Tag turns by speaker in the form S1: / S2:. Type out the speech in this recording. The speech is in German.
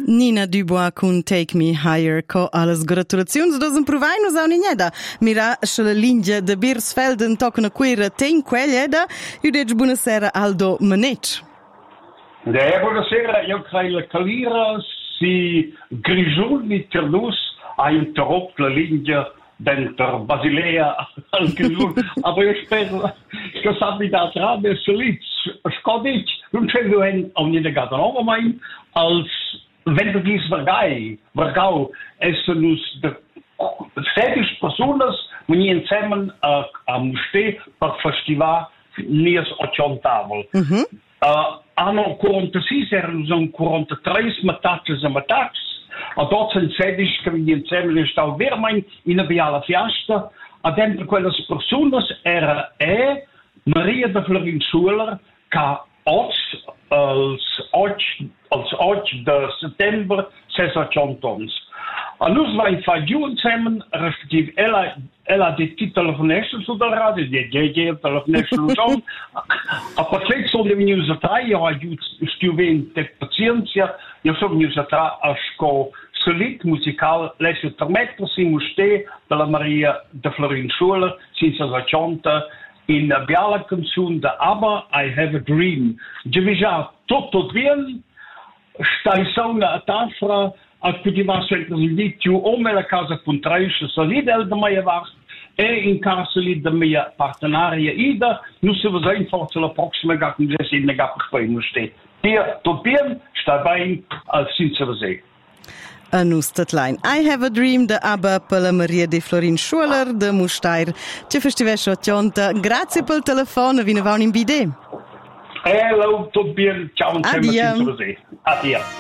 S1: Nina Dubois con Take Me Higher, co alles gratulazioni dos un provaino sa unigneda. Mira la linea de Birsfelden tocna quera ten quelleda. Udec buonasera Aldo Manec.
S2: Buonasera, io credo Calira si grigioni ternus a interrompere la linea dentro Basilea al grigion. Aber io spero che sappi da trave solid Scottish, non c'è un ogni over mein als wenn du dies Vergau es nus de 7 personas muni insieme a muste per festival nies occiontavel. Anno 46 erano 43 matachs a matachs. A dort sind 7 che muni insieme stau vermein in a biala fiesta. A dentro quelle personas era Maria de Florin Schuler ca als 8 de september 600 tons. A nus vai fa giù insieme, respektive ella di titolo van National Sudarad, di GG titolo van National a partir sono venuti a tre, io ho studiato pazienza, io sono venuto a tre a scuola solid musical, lessi permettersi muste della Maria de Florin Schuler, senza racconta, in biala canzone da ABBA, I Have a Dream. Io già tutto bien, stai sauna a tafra, a cultivare sempre il litio, o me la casa puntraisce solide da mia vast, e in casa solide da mia partenaria Ida, nu se va sein forza la prossima gatten des in negap gesprochen steht. Hier, tot bien, sta bei als Sinzerse.
S1: A nus tatlein. I Have a Dream de ABBA per la Maria de Florin Schuler de Mustair. Ci festivesce ottionta. Grazie pel telefono, vi ne va un in bide.
S2: Hello, tot bien. Ciao,
S1: Adia.
S2: Adia.